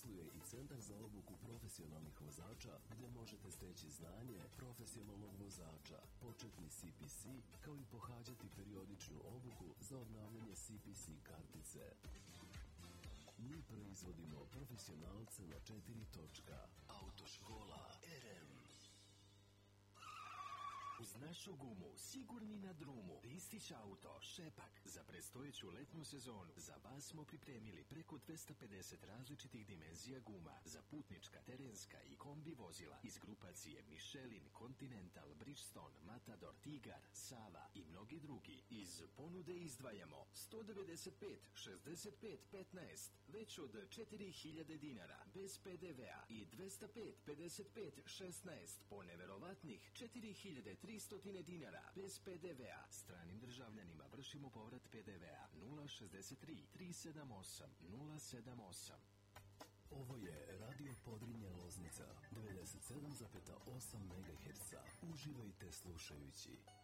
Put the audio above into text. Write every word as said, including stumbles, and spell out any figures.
posluje i Centar za obuku profesionalnih vozača, gde možete steći znanje profesionalnog vozača, početni C P C, kao i pohađati periodičnu obuku za obnavljanje C P C kartice. Mi proizvodimo profesionalce na četiri točka. Autoškola R M. Uz našu gumu, sigurni na drumu, Ristić auto, Šepak. Za predstojeću letnju sezonu za vas smo pripremili preko dvesta pedeset različitih dimenzija guma za putnička, terenska i kombi vozila iz grupacije Michelin, Continental, Bridgestone, Matador, Tigar, Sava i mnogi drugi. Iz ponude izdvajamo sto devedeset pet šezdeset pet petnaest, već od četiri hiljade dinara, bez P D V-a i dvesta pet pedeset pet šesnaest po neverovatnih četiri hiljade tristo dinara, bez P D V-a. Stranim državljanima vršimo povrat P D V-a. nula šezdeset tri tri sedam osam nula sedam osam. Ovo je Radio Podrinja Loznica, devedeset sedam zarez osam megaherca. Uživajte slušajući.